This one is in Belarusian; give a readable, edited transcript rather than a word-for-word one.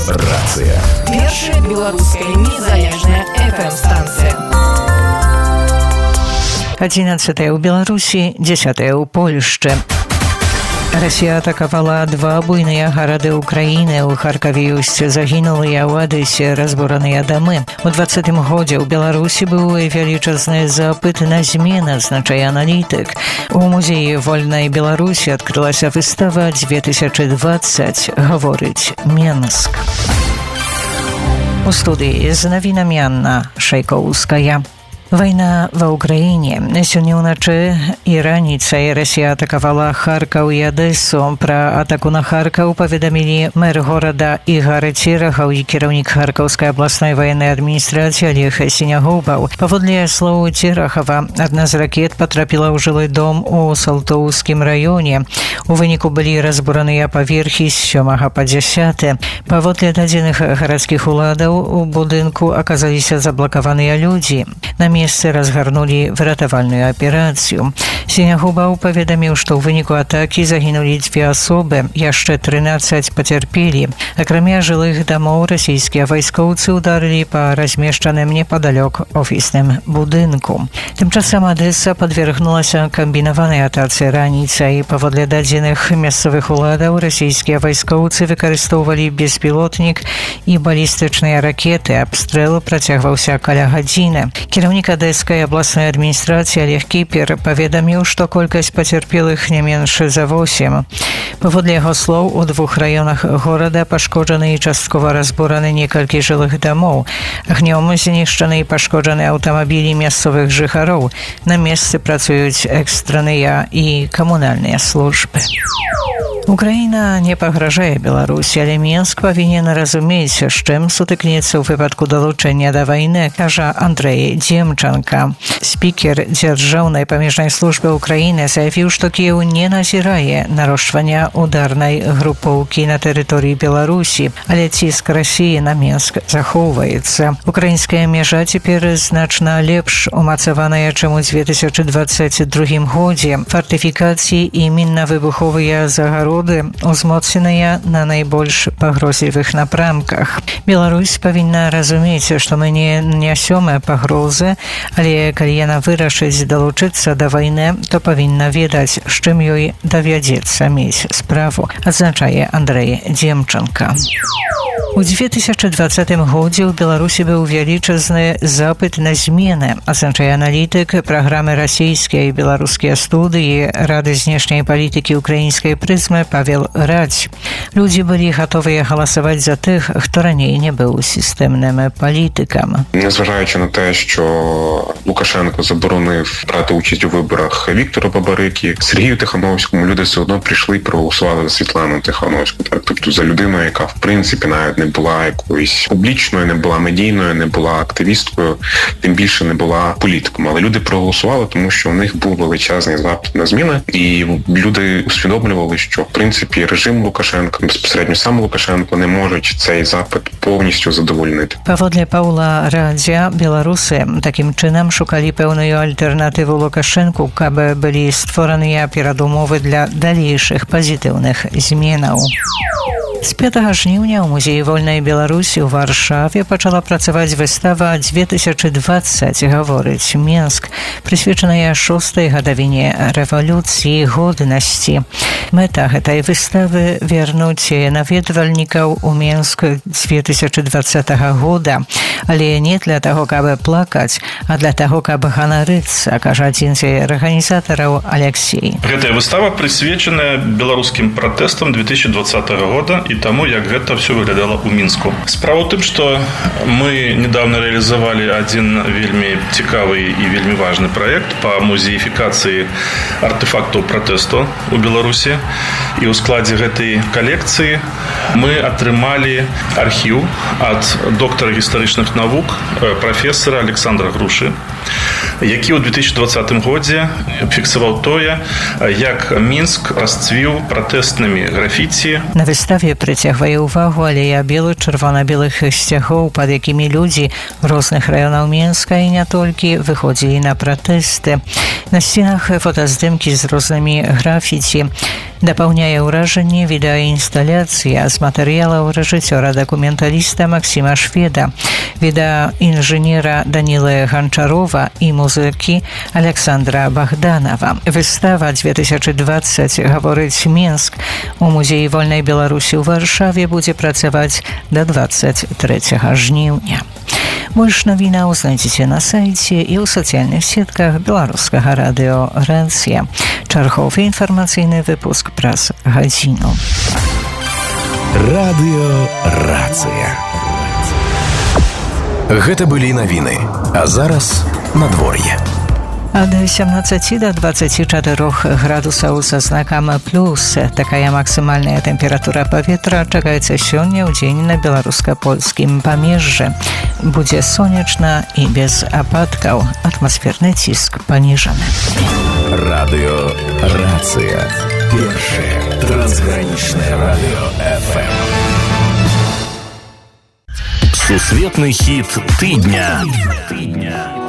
Рацыя. Першая беларуская незалежная FM-станція. 11 у Беларусі, 10 у Польшчы. Расія атакавала два буйныя гарады ўкраіны. У Харкаве ёсць загінулыя, у Адэсе разбураныя дамы. У 20-м годзе ў Беларусі быў велічазны запыт на змены, азначае аналітык. У музеі вольнай Беларусі адкрылася выстава 2020, гаворыць Менск. У студыі з навінамі Анна Шайкоўская. Вайна ва Ўкраіне. Сёння ўначы і раніцай Расія атакавала Харкаў і Адэсу. Пра атаку на Харкаў паведамілі мэр горада Ігар Церахаў і кіраўнік Харкаўскай абласной ваеннай адміністрацыі Олег Сінягубаў. Паводле слоў Церахава, адна з ракет патрапіла ў жылы дом у Салтоўскім раёне. У выніку былі разбураныя паверхі з 7 па 10. Паводле дадзеных гарадскіх уладаў, у будынку аказаліся заблакаваныя людзі. На месцы разгарнулі выратавальную аперацыю. Сінягубаў паведаміў, што ў выніку атакі загінулі 2 асобы, яшчэ 13 пацярпелі. Акрамя жылых дамоў, расійскія вайскоўцы ударылі па размешчаным непадалёк офісным будынку. Тым часам Адэса падвергнулася камбінаванай атацы раніцай. Паводле дадзеных мясцовых уладаў, расійскія вайскоўцы выкарыстоўвалі беспілотнік і балістычныя ракеты. Абстрэл працягваўся каля гадзіны. Кіраўнік Адэскай абласной адміністрацыі Олег Кіпер паведаміў, што колькасць пацярпелых не менш за 8. Паводле яго слоў, у 2 раёнах горада пашкоджаны і часткова разбураны некалькі жылых дамоў. Агнём знішчаны і пашкоджаны аўтамабілі мясцовых жыхароў. На месцы працуюць экстраныя і камунальныя службы. Украіна не пагражае Беларусі, але Менск павінен разумець, з чым сутыкнецца ў выпадку далучэння да вайны, кажа Андрэй Дземчанка. Спікер дзяржаўнай памежнай службы Украіны заявіў, што Кіеў не назірае нарошчвання ударнай групоўкі на тэрыторыі Беларусі, але ціск Расіі на Менск захоўваецца. Украінская мяжа цяпер значна лепш умацаваная, чым у 2022 годзе. Фартыфікацыі і мінна-выбуховыя загароды узмоцненыя на найбольш пагрозлівых напрамках. Беларусь павінна разумець, што мы не нясём пагрозы, але калі яна вырашыць далучыцца да вайны, то павінна ведаць, з чым ёй давядзецца мець справу, адзначае Андрэй Дземчанка. У 2020 годзе ў Беларусі быў велічазны запыт на змены, азначае аналітык праграмы расійскія і беларускія студыі Рады знешняй палітыкі украінскай прызмы Павел Радзь. Людзі былі гатовыя галасаваць за тых, хто раней не быў сістэмным палітыкам. Незважаючи на те, що Лукашенко заборонив брати участь у виборах Віктора Бабарики, Сергію Тихановському, люди все одно прийшли і проголосували за Світлану Тихановську. Тобто за людину, яка в принципі навіть не була якоюсь публічною, не була медійною, не була активісткою, тим більше не була політиком. Але люди проголосували, тому що у них був величезний запит на зміни, і люди усвідомлювали, що в принципі режим Лукашенка, безпосередньо сам Лукашенко, не можуть цей запит повністю задовольнити. Паводле Паўла Радзя, беларусы такім чынам шукалі пэўную альтэрнатыву Лукашэнку, каб былі створаныя перадумовы для далейшых пазітыўных зменаў. З 5 жніўня ў музеі вольнай Беларусі ў Варшаве пачала працаваць выстава 2020, гаворыць Менск, прысвечаная 6-й гадавіне рэвалюцыі годнасці. Мэта гэтай выставы вярнуць наведвальнікаў у Менск 2020 года, але не для таго, каб плакаць, а для таго, каб ганарыцца, кажа адзін з арганізатараў Алексей. Гэтая выстава прысвечаная беларускім пратэстам 2020 года и тому, як гэта все выглядало у Мінску. Справа ў тым, што мы недавно реализовали один вельмі цікавый и вельмі важный проект по музеификации артефактаў пратэсту у Беларусі. І ў складзе гэтай калекцыі мы атрымалі архіў ад доктара гістарычных навук, прафесора Александра Грушы. які ў 2020 годзе фіксаваў тое, як Мінск расцвіў пратэснымі графіці. На выставе прыцягвае ўвагу алея бело-чырвона-белых сцягоў, пад якімі людзі розных раёнаў Мінска і не толькі выходзілі на пратэсты. На сценах фотаздымкі з рознымі графіці. Дапаўняе ўражанне відэаінсталяцыя з матэрыялаў рэжысёра-дакументаліста Максіма Шведа, відэаінжынера Данілы Ганчарова і музыкі Александра Богданова. Выстава 2020 гаворыць Мінск у музеі вольнай Беларусі ў Варшаве будзе працаваць да 23 жніўня. Больш навінаў знайдзеце на сайце і ў сацыяльных сетках беларускага радыё «Рацыя». Чарговы інфармацыйны выпуск праз гадзіну. Радыё «Рацыя». Гэта былі навіны, а зараз надвор'е. Ад 17 до 24 градусаў са знакам плюс. Такая максімальная тэмпература паветра чакаецца сёння ў дзень на беларуска-польскім памежжы. Будзе сонечна і без ападкаў. Атмасферны ціск паніжаны. Радыё «Рацыя». Першае трансгранічнае радыё FM. Сусветны хіт тыдня.